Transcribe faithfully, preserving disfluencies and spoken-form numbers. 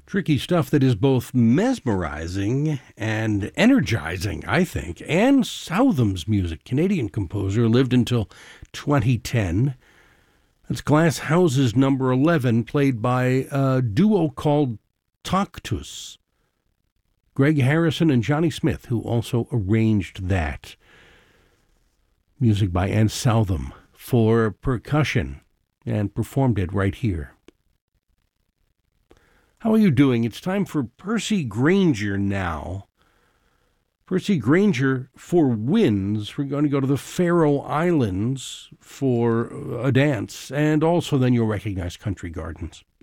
Tricky stuff that is both mesmerizing and energizing, I think. Anne Southam's music, Canadian composer, lived until twenty ten. That's Glass Houses number eleven, played by a duo called Toctus. Greg Harrison and Johnny Smith, who also arranged that. Music by Anne Southam for percussion, and performed it right here. How are you doing? It's time for Percy Grainger now. Percy Grainger for Winds. We're going to go to the Faroe Islands for a dance, and also then you'll recognize Country Gardens.